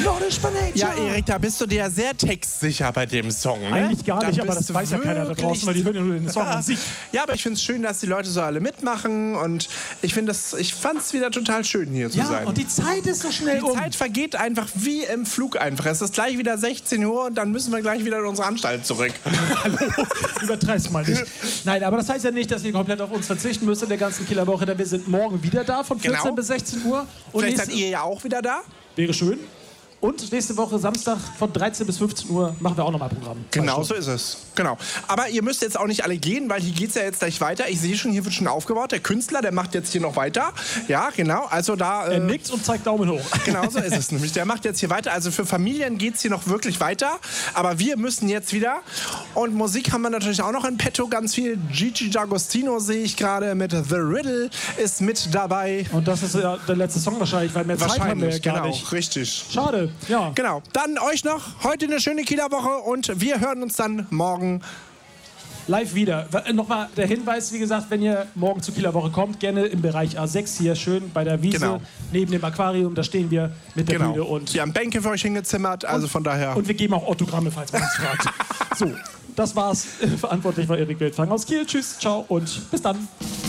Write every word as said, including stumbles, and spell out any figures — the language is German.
Nordisch by Nature. Ja, Erik, da bist du dir sehr textsicher bei dem Song, ne? Eigentlich gar nicht, da aber das weiß ja keiner da draußen, weil die hören ja nur den Song an sich. Ja, aber ich finde es schön, dass die Leute so alle mitmachen und ich finde das, ich fand es wieder total schön, hier zu ja, sein. Und die Zeit ist so schnell Die um. Zeit vergeht einfach wie im Flug einfach. Es ist gleich wieder sechzehn Uhr und dann müssen wir gleich wieder in unsere Anstalt zurück. Hallo, übertreib's mal nicht. Nein, aber das heißt ja nicht, dass ihr komplett auf uns verzichten müsst in der ganzen Kieler Woche, denn wir sind morgen wieder da von vierzehn Genau. bis sechzehn Uhr. Und Vielleicht nächste, seid ihr ja auch wieder da. wäre schön. Und nächste Woche Samstag von dreizehn bis fünfzehn Uhr machen wir auch nochmal Programm. Zwei Genau, so Stunden. ist es. Genau. Aber ihr müsst jetzt auch nicht alle gehen, weil hier geht es ja jetzt gleich weiter. Ich sehe schon, hier wird schon aufgebaut. Der Künstler, der macht jetzt hier noch weiter. Ja, genau. Also da... Äh, Er nickt und zeigt Daumen hoch. Genau, so ist es nämlich. Der macht jetzt hier weiter. Also für Familien geht es hier noch wirklich weiter. Aber wir müssen jetzt wieder. Und Musik haben wir natürlich auch noch in petto. Ganz viel. Gigi D'Agostino sehe ich gerade mit The Riddle ist mit dabei. Und das ist ja der letzte Song wahrscheinlich, weil mehr Zeit haben wir ja Wahrscheinlich, gar genau. nicht. Richtig. Schade, ja. Genau. Dann euch noch heute eine schöne Kieler Woche und wir hören uns dann morgen. Live wieder. Nochmal der Hinweis, wie gesagt, wenn ihr morgen zur Kieler Woche kommt, gerne im Bereich A sechs hier schön bei der Wiese, Genau. neben dem Aquarium, da stehen wir mit der Genau. Bühne und, Wir haben Bänke für euch hingezimmert, also von daher. und wir geben auch Autogramme, falls man uns fragt. So, das war's. Verantwortlich war Erik Wildfang aus Kiel. Tschüss, ciao und bis dann.